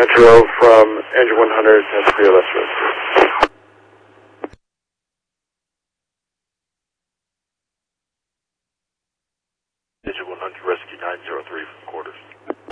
Metro from Engine 100, Santa Fe, Rescue. Engine 100, Rescue 903 from quarters.